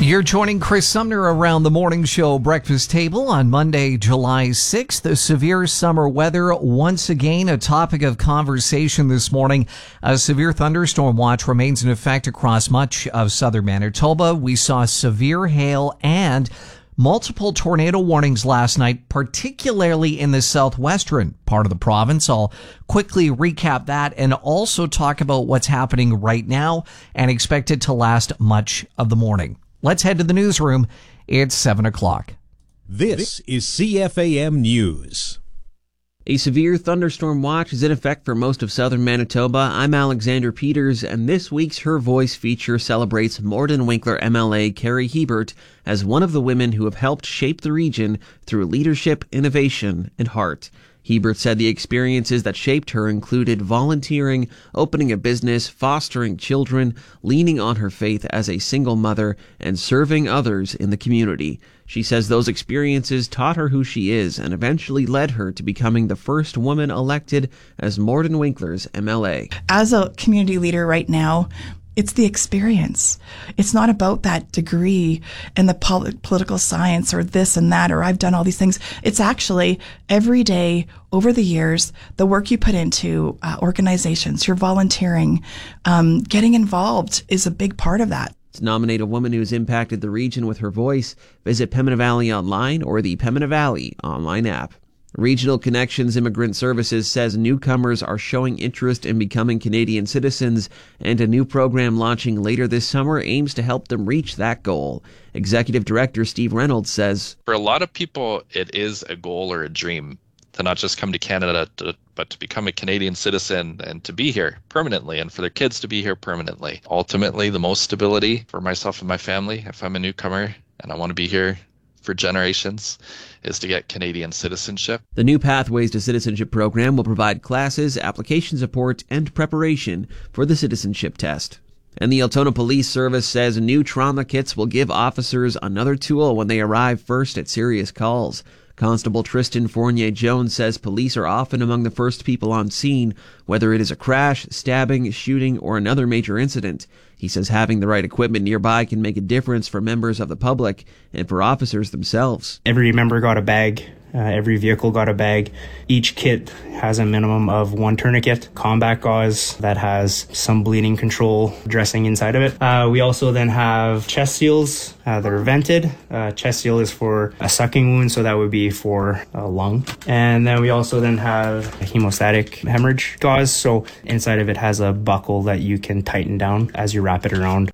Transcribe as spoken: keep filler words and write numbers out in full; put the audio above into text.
You're joining Chris Sumner around the morning show breakfast table on Monday, July sixth. The severe summer weather, once again, a topic of conversation this morning. A severe thunderstorm watch remains in effect across much of southern Manitoba. We saw severe hail and multiple tornado warnings last night, particularly in the southwestern part of the province. I'll quickly recap that and also talk about what's happening right now and expect it to last much of the morning. Let's head to the newsroom. It's seven o'clock. This is C F A M News. A severe thunderstorm watch is in effect for most of southern Manitoba. I'm Alexander Peters, and this week's Her Voice feature celebrates Morden Winkler M L A Carrie Hebert as one of the women who have helped shape the region through leadership, innovation, and heart. Hebert said the experiences that shaped her included volunteering, opening a business, fostering children, leaning on her faith as a single mother, and serving others in the community. She says those experiences taught her who she is and eventually led her to becoming the first woman elected as Morden Winkler's M L A. As a community leader right now, it's the experience. It's not about that degree in the pol- political science or this and that, or I've done all these things. It's actually every day over the years, the work you put into uh, organizations, your volunteering, um, getting involved is a big part of that. To nominate a woman who's impacted the region with her voice, visit Pembina Valley Online or the Pembina Valley online app. Regional Connections Immigrant Services says newcomers are showing interest in becoming Canadian citizens, and a new program launching later this summer aims to help them reach that goal. Executive Director Steve Reynolds says, for a lot of people, it is a goal or a dream to not just come to Canada, to, but to become a Canadian citizen and to be here permanently, and for their kids to be here permanently. Ultimately, the most stability for myself and my family, if I'm a newcomer and I want to be here for generations, is to get Canadian citizenship. The new Pathways to Citizenship program will provide classes, application support, and preparation for the citizenship test. And the Altona Police Service says new trauma kits will give officers another tool when they arrive first at serious calls. Constable Tristan Fournier-Jones says police are often among the first people on scene, whether it is a crash, stabbing, shooting, or another major incident. He says having the right equipment nearby can make a difference for members of the public and for officers themselves. Every member got a bag. Uh, every vehicle got a bag. Each kit has a minimum of one tourniquet, combat gauze that has some bleeding control dressing inside of it. Uh, we also then have chest seals uh, that are vented. Uh, chest seal is for a sucking wound, so that would be for a lung. And then we also then have a hemostatic hemorrhage gauze. So inside of it has a buckle that you can tighten down as you wrap it around.